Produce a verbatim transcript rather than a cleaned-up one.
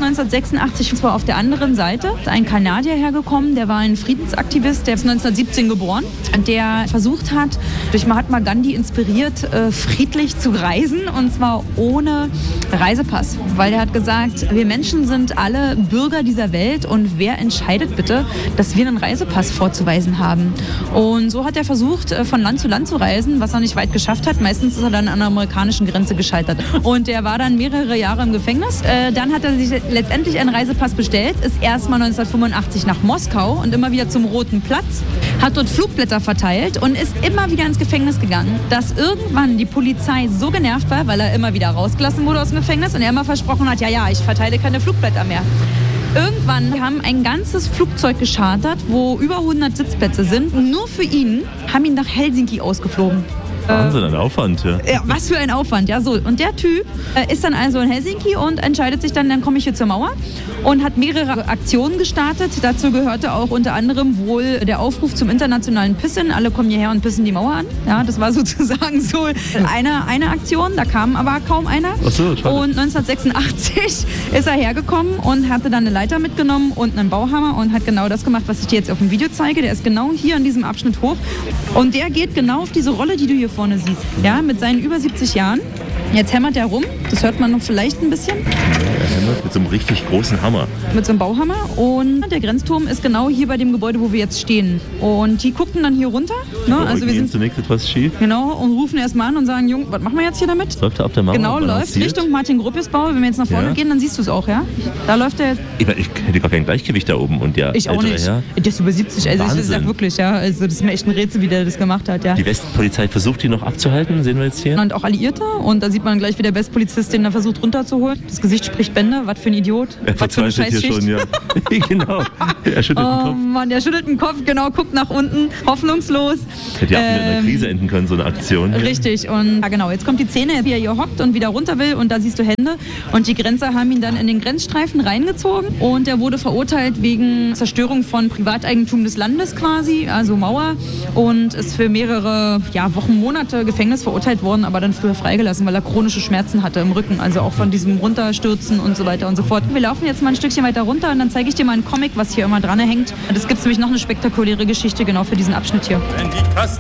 neunzehnhundertsechsundachtzig, und zwar auf der anderen Seite, ist ein Kanadier hergekommen, der war ein Friedensaktivist, der ist neunzehnhundertsiebzehn geboren, der versucht hat, durch Mahatma Gandhi inspiriert, äh, friedlich zu reisen, und zwar ohne Reisepass, weil er hat gesagt, wir Menschen sind alle Bürger dieser Welt und wer entscheidet bitte, dass wir einen Reisepass vorzuweisen haben. Und so hat er versucht, von Land zu Land zu reisen, was er nicht weit geschafft hat. Meistens ist er dann an der amerikanischen Grenze gescheitert. Und er war dann mehrere Jahre im Gefängnis. Äh, dann hat er sich letztendlich einen Reisepass bestellt, ist erstmal neunzehnhundertfünfundachtzig nach Moskau und immer wieder zum Roten Platz, hat dort Flugblätter verteilt und ist immer wieder ins Gefängnis gegangen, dass irgendwann die Polizei so genervt war, weil er immer wieder rausgelassen wurde aus dem Gefängnis und er immer versprochen hat, ja, ja, ich verteile keine Flugblätter mehr. Irgendwann haben ein ganzes Flugzeug geschartert, wo über hundert Sitzplätze sind, nur für ihn, haben ihn nach Helsinki ausgeflogen. Wahnsinn, ein Aufwand, ja. Ja, was für ein Aufwand, ja, so. Und der Typ äh, ist dann also in Helsinki und entscheidet sich dann, dann komme ich hier zur Mauer und hat mehrere Aktionen gestartet. Dazu gehörte auch unter anderem wohl der Aufruf zum internationalen Pissen. Alle kommen hierher und pissen die Mauer an. Ja, das war sozusagen so eine, eine Aktion, da kam aber kaum einer. Ach so, schade. Und neunzehnhundertsechsundachtzig ist er hergekommen und hatte dann eine Leiter mitgenommen und einen Bauhammer und hat genau das gemacht, was ich dir jetzt auf dem Video zeige. Der ist genau hier an diesem Abschnitt hoch und der geht genau auf diese Rolle, die du hier vorne siehst. Ja, mit seinen über siebzig Jahren. Jetzt hämmert er rum. Das hört man noch vielleicht ein bisschen. Er hämmert mit so einem richtig großen Hammer. Mit so einem Bauhammer. Und der Grenzturm ist genau hier bei dem Gebäude, wo wir jetzt stehen. Und die guckten dann hier runter. Ne? Also wir sind zunächst etwas schief. Genau, und rufen erstmal an und sagen, Jung, was machen wir jetzt hier damit? Läuft er auf der Mauer? Genau, läuft Richtung Martin-Gropius-Bau. Wenn wir jetzt nach vorne ja. gehen, dann siehst du es auch, ja? Da läuft er jetzt. Ich, ich hätte gar kein Gleichgewicht da oben. Und der ich auch nicht. Herr, der ist über siebzig. Also Wahnsinn. Das ist ja wirklich, ja. Also das ist mir echt ein Rätsel, wie der das gemacht hat, ja. Die Westpolizei versucht, ihn noch abzuhalten, sehen wir jetzt hier. Und auch Alliierte. Und da sieht man gleich, wie der Westpolizist den da versucht runterzuholen. Das Gesicht spricht Bände. Was für ein Idiot. Er verzweifelt hier schon, ja. Genau. Er schüttelt oh, den Kopf. Mann, der schüttelt den Kopf, genau, guckt nach unten, hoffnungslos. Hätte ja auch mit Ähm, einer Krise enden können, so eine Aktion. Richtig, und ja, genau, jetzt kommt die Szene, wie er hier hockt und wieder runter will und da siehst du Hände und die Grenzer haben ihn dann in den Grenzstreifen reingezogen und er wurde verurteilt wegen Zerstörung von Privateigentum des Landes quasi, also Mauer, und ist für mehrere ja, Wochen, Monate Gefängnis verurteilt worden, aber dann früher freigelassen, weil er chronische Schmerzen hatte im Rücken, also auch von diesem Runterstürzen und so weiter und so fort. Wir laufen jetzt mal ein Stückchen weiter runter und dann zeige ich dir mal einen Comic, was hier immer dran hängt. Das gibt nämlich noch eine spektakuläre Geschichte genau für diesen Abschnitt hier.